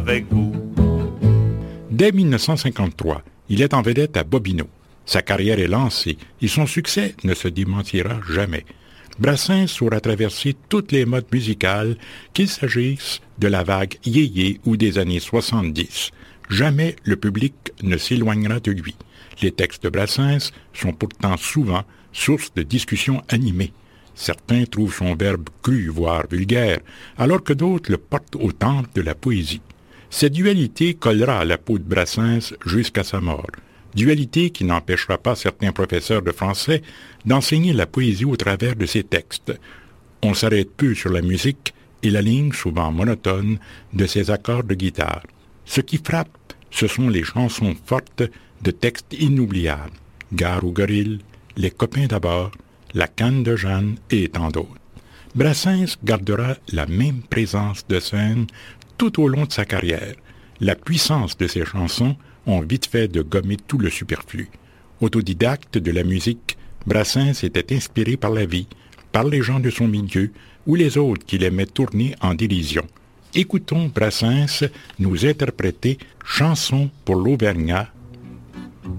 avec vous. Dès 1953, il est en vedette à Bobino. Sa carrière est lancée et son succès ne se démentira jamais. Brassens saura traverser toutes les modes musicales, qu'il s'agisse de la vague yéyé ou des années 70. Jamais le public ne s'éloignera de lui. Les textes de Brassens sont pourtant souvent source de discussions animées. Certains trouvent son verbe cru, voire vulgaire, alors que d'autres le portent au temple de la poésie. Cette dualité collera à la peau de Brassens jusqu'à sa mort. Dualité qui n'empêchera pas certains professeurs de français d'enseigner la poésie au travers de ses textes. On s'arrête peu sur la musique et la ligne souvent monotone de ses accords de guitare. Ce qui frappe, ce sont les chansons fortes de textes inoubliables. Gare aux gorilles, Les copains d'abord, La canne de Jeanne et tant d'autres. Brassens gardera la même présence de scène tout au long de sa carrière. La puissance de ses chansons ont vite fait de gommer tout le superflu. Autodidacte de la musique, Brassens était inspiré par la vie, par les gens de son milieu ou les autres qu'il aimait tourner en dérision. Écoutons Brassens nous interpréter « Chanson pour l'Auvergnat »